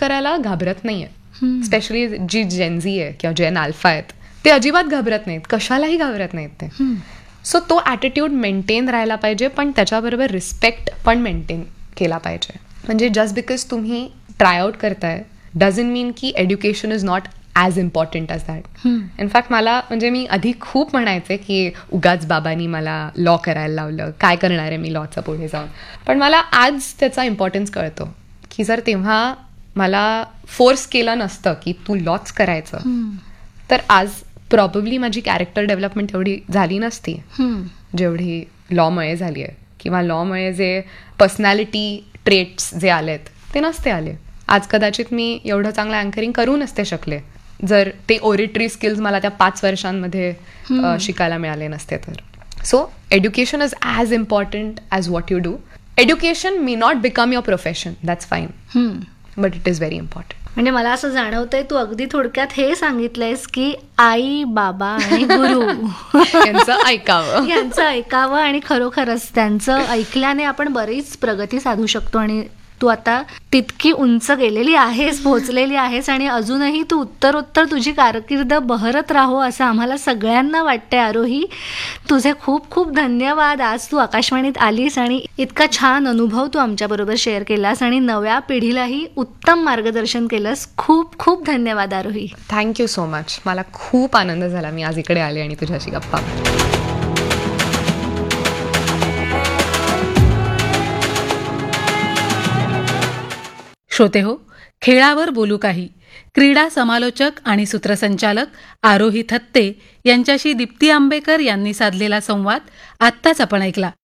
करायला घाबरत नाहीये. स्पेशली जी जेनझी आहे किंवा जेन अल्फा आहेत ते अजिबात घाबरत नाहीत, कशालाही घाबरत नाहीत ते. सो तो ॲटिट्यूड मेंटेन राहायला पाहिजे, पण त्याच्याबरोबर रिस्पेक्ट पण मेंटेन केला पाहिजे. म्हणजे जस्ट बिकॉज तुम्ही ट्रायआउट करताय डझंट मीन की education is not as important as that. In fact मला म्हणजे मी आधी खूप म्हणायचे की उगाच बाबांनी मला लॉ करायला लावलं, काय करणार आहे मी लॉचं पुढे जाऊन. पण मला आज त्याचा इम्पॉर्टन्स कळतो की जर तेव्हा मला फोर्स केलं नसतं की तू लॉच करायचं तर आज प्रॉबेबली माझी कॅरेक्टर डेव्हलपमेंट एवढी झाली नसती जेवढी लॉमुळे झाली आहे, किंवा लॉमुळे जे पर्सनॅलिटी ट्रेट्स जे आलेत ते नसते आले. आज कदाचित मी एवढं चांगलं अँकरिंग करू नसते शकले जर ते ओरिटरी स्किल्स मला त्या 5 वर्षांमध्ये शिकायला मिळाले नसते तर. So education is as important as what you do. Education may not become your profession, that's fine, but it is very important. म्हणजे मला असं जाणवतंय तू अगदी थोडक्यात हे सांगितलंयस की आई, बाबा आणि गुरु यांचं ऐकावं आणि खरोखरच त्यांचं ऐकल्याने आपण बरीच प्रगती साधू शकतो. आणि तू आता तितकी उंच गेलेली आहेस, पोहोचलेली आहेस आणि अजूनही तू उत्तरोत्तर तुझी कारकीर्द बहरत राहो असं आम्हाला सगळ्यांना वाटतंय. आरोही, तुझे खूप खूप धन्यवाद. आज तू आकाशवाणीत आलीस आणि इतका छान अनुभव तू आमच्याबरोबर शेअर केलास आणि नव्या पिढीलाही उत्तम मार्गदर्शन केलंस. खूप खूप धन्यवाद आरोही. Thank you so much. मला खूप आनंद झाला मी आज इकडे आले आणि तुझ्याशी गप्पा. श्रोतेहो, खेळावर बोलू काही क्रीडा समालोचक आणि सूत्रसंचालक आरोही थत्ते यांच्याशी दीप्ती आंबेकर यांनी साधलेला संवाद आत्ताच आपण ऐकला.